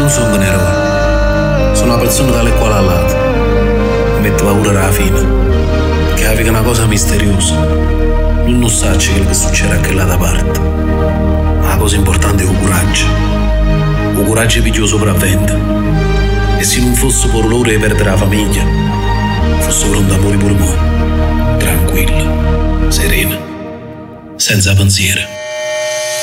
sono un eroe. Sono una persona dalle quali al lato. Mi metto paura alla fine. Che è una cosa misteriosa. Non sa che succederà a quella parte. La cosa importante è il coraggio. Il coraggio per chi sopravventa. E se non fosse per loro di perdere la famiglia, fosse pronto a morire per me. Tranquilla, serena, senza pensiero.